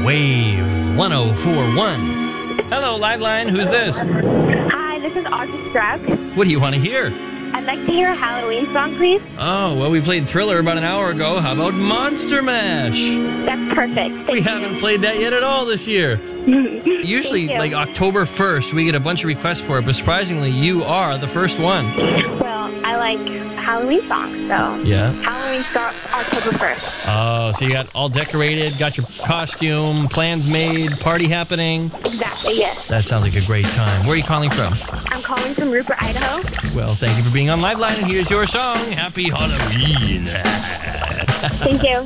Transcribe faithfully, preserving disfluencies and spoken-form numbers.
Wave one oh four point one. Hello, Liveline. Who's this? Hi, this is Audrey Strauss. What do you want to hear? I'd like to hear a Halloween song, please. Oh, well, we played Thriller about an hour ago. How about Monster Mash? That's perfect. Thank we you. haven't played that yet at all this year. Usually, Thank you. like October first, we get a bunch of requests for it, but surprisingly, you are the first one. Well, I like Halloween songs, so Yeah. Halloween starts October first. Oh, so you got all decorated, got your costume, plans made, party happening. Exactly, yes. That sounds like a great time. Where are you calling from? I'm calling from Rupert, Idaho. Well, thank you for being on Liveline, and here's your song, Happy Halloween. Thank you.